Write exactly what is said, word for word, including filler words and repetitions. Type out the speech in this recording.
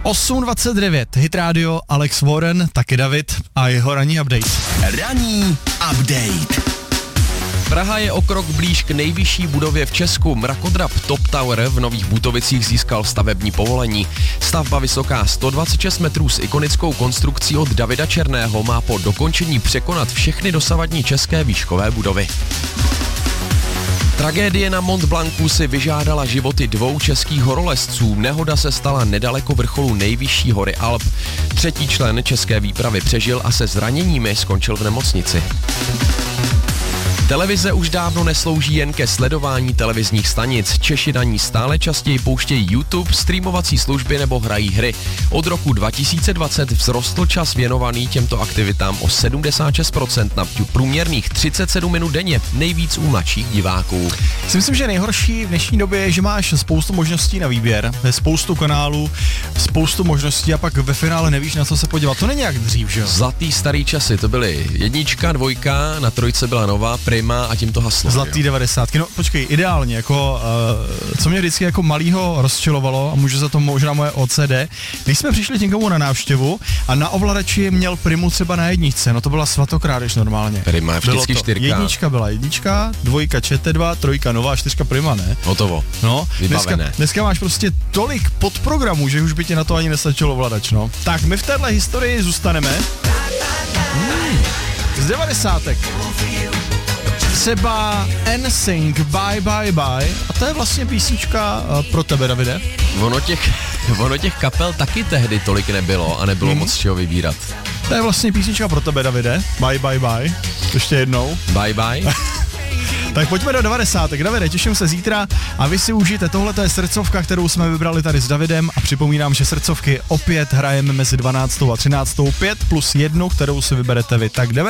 osm dvacet devět, Hit Radio, Alex Warren, taky David a jeho ranní update. Ranní update. Praha je o krok blíž k nejvyšší budově v Česku. Mrakodrap Top Tower v Nových Butovicích získal stavební povolení. Stavba vysoká sto dvacet šest metrů s ikonickou konstrukcí od Davida Černého má po dokončení překonat všechny dosavadní české výškové budovy. Tragédie na Mont Blancu si vyžádala životy dvou českých horolezců. Nehoda se stala nedaleko vrcholu nejvyšší hory Alp. Třetí člen české výpravy přežil a se zraněními skončil v nemocnici. Televize už dávno neslouží jen ke sledování televizních stanic. Češi na ní stále častěji pouštějí YouTube, streamovací služby nebo hrají hry. Od roku dva tisíce dvacet vzrostl čas věnovaný těmto aktivitám o sedmdesát šest procent na průměrných třicet sedm minut denně, nejvíc u mladších diváků. Si myslím, že nejhorší v dnešní době je, že máš spoustu možností na výběr, spoustu kanálů, spoustu možností a pak ve finále nevíš, na co se podívat. To není jak dřív, že jo? Zlatý starý časy, to byly jednička, dvojka, na trojce byla Nova, Prima a tím to haslo. Zlatý devadesátky, no počkej, ideálně, jako, uh, co mě vždycky jako malýho rozčilovalo, a může za to možná moje O C D, když jsme přišli někomu na návštěvu a na ovladači měl Primu třeba na jedničce, no to byla svatokrádež normálně. Prima je vždycky čtyřka. Jednička byla jednička, dvojka Č T dva, trojka Nova a čtyřka Prima, ne? Hotovo. No, dneska, vybavené. dneska máš prostě tolik podprogramů, že už by ti na to ani nestačilo ovladač, no. Tak my v téhle historii zůstaneme. Hmm. Z devadesátek. Třeba N Sync, Bye Bye Bye, a to je vlastně písnička uh, pro tebe, Davide. Ono těch, ono těch kapel taky tehdy tolik nebylo a nebylo hmm. moc čeho vybírat. To je vlastně písnička pro tebe, Davide. Bye Bye Bye. Ještě jednou. Bye Bye. Tak pojďme do devadesátek. Davide, těším se zítra a vy si užijte. Tohle je srdcovka, kterou jsme vybrali tady s Davidem, a připomínám, že srdcovky opět hrajeme mezi dvanáctou a třináctou, pět plus jednu, kterou si vyberete vy. Tak jdeme.